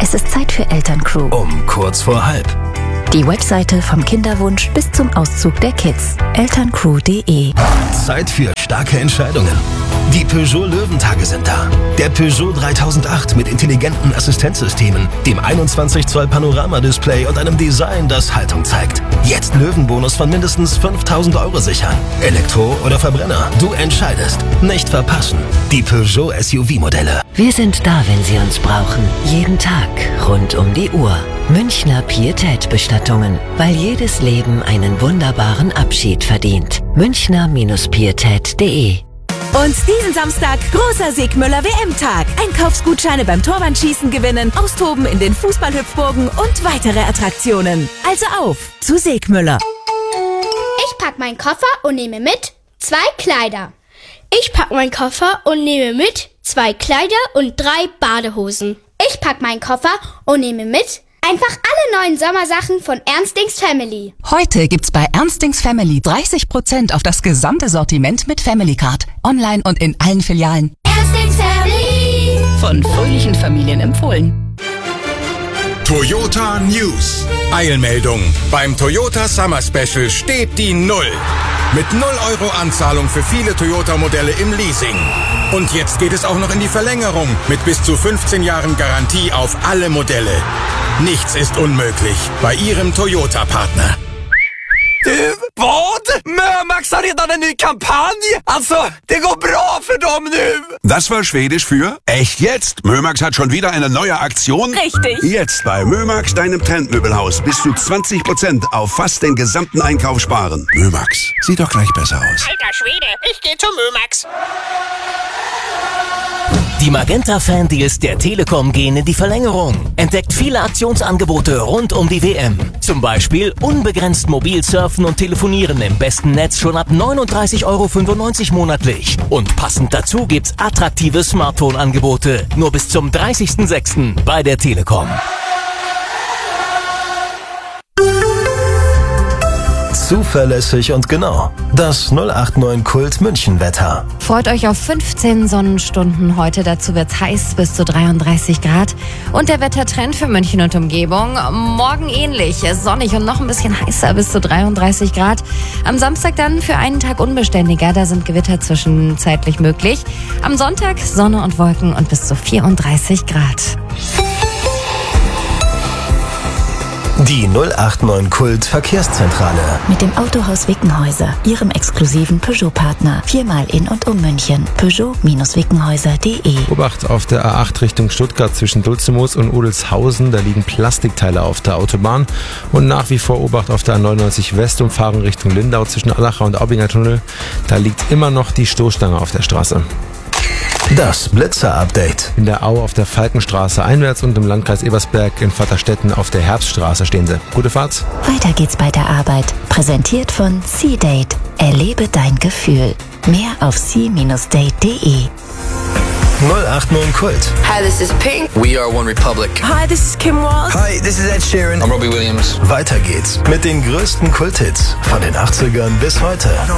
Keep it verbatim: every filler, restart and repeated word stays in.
Es ist Zeit für Elterncrew. Um kurz vor halb. Die Webseite vom Kinderwunsch bis zum Auszug der Kids. elterncrew punkt de. Zeit für starke Entscheidungen. Die Peugeot Löwentage sind da. Der Peugeot dreitausendacht mit intelligenten Assistenzsystemen, dem einundzwanzig Zoll Panoramadisplay und einem Design, das Haltung zeigt. Jetzt Löwenbonus von mindestens fünftausend Euro sichern. Elektro oder Verbrenner, du entscheidest. Nicht verpassen. Die Peugeot S U V-Modelle. Wir sind da, wenn Sie uns brauchen. Jeden Tag, rund um die Uhr. Münchner Pietät-Bestattungen, weil jedes Leben einen wunderbaren Abschied verdient. Münchner Pietät punkt de. Und diesen Samstag großer Segmüller W M-Tag. Einkaufsgutscheine beim Torwandschießen gewinnen, austoben in den Fußballhüpfburgen und weitere Attraktionen. Also auf zu Segmüller. Ich pack meinen Koffer und nehme mit zwei Kleider. Ich pack meinen Koffer und nehme mit zwei Kleider und drei Badehosen. Ich pack meinen Koffer und nehme mit einfach alle neuen Sommersachen von Ernstings Family. Heute gibt's bei Ernstings Family dreißig Prozent auf das gesamte Sortiment mit Family Card. Online und in allen Filialen. Ernstings Family. Von fröhlichen Familien empfohlen. Toyota News. Eilmeldung. Beim Toyota Summer Special steht die Null. Mit null Euro Anzahlung für viele Toyota-Modelle im Leasing. Und jetzt geht es auch noch in die Verlängerung mit bis zu fünfzehn Jahren Garantie auf alle Modelle. Nichts ist unmöglich bei Ihrem Toyota-Partner. Du, vad? Mömax har redan en ny kampanj! Alltså, det går bra för dem nu! Das war Schwedisch für echt jetzt. Mömax hat schon wieder eine neue Aktion. Richtig. Jetzt bei Mömax, deinem Trendmöbelhaus, bis zu zwanzig Prozent auf fast den gesamten Einkauf sparen. Mömax, sieht doch gleich besser aus. Alter Schwede, ich geh zu Mömax. Die Magenta-Fan-Deals der Telekom gehen in die Verlängerung. Entdeckt viele Aktionsangebote rund um die W M. Zum Beispiel unbegrenzt mobil surfen und telefonieren im besten Netz schon ab neununddreißig Euro fünfundneunzig monatlich. Und passend dazu gibt's attraktive Smartphone-Angebote. Nur bis zum dreißigsten sechsten bei der Telekom. Zuverlässig und genau. Das null acht neun Kult München Wetter. Freut euch auf fünfzehn Sonnenstunden heute. Dazu wird's heiß bis zu dreiunddreißig Grad. Und der Wettertrend für München und Umgebung. Morgen ähnlich. Sonnig und noch ein bisschen heißer bis zu dreiunddreißig Grad. Am Samstag dann für einen Tag unbeständiger. Da sind Gewitter zwischenzeitlich möglich. Am Sonntag Sonne und Wolken und bis zu vierunddreißig Grad. Die null acht neun Kult Verkehrszentrale. Mit dem Autohaus Wickenhäuser, Ihrem exklusiven Peugeot-Partner. Viermal in und um München. Peugeot Wickenhäuser punkt de. Obacht auf der A acht Richtung Stuttgart zwischen Dulzemoos und Odelshausen. Da liegen Plastikteile auf der Autobahn. Und nach wie vor Obacht auf der A neunundneunzig West Umfahrung Richtung Lindau zwischen Allacher und Aubinger Tunnel. Da liegt immer noch die Stoßstange auf der Straße. Das Blitzer-Update. In der Au auf der Falkenstraße einwärts und im Landkreis Ebersberg in Vaterstetten auf der Herbststraße stehen sie. Gute Fahrt. Weiter geht's bei der Arbeit. Präsentiert von C-Date. Erlebe dein Gefühl. Mehr auf c Bindestrich date punkt de. null acht neun Kult. Hi, this is Pink. We are One Republic. Hi, this is Kim Walsh. Hi, this is Ed Sheeran. I'm Robbie Williams. Weiter geht's mit den größten Kulthits von den achtzigern bis heute.